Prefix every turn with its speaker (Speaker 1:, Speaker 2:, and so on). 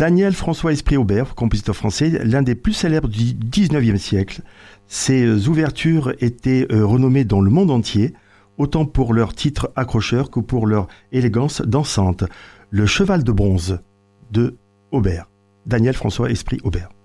Speaker 1: Daniel François Esprit Aubert, compositeur français, l'un des plus célèbres du 19e siècle. Ses ouvertures étaient renommées dans le monde entier, autant pour leur titre accrocheur que pour leur élégance dansante. Le cheval de bronze de Aubert. Daniel François Esprit Aubert.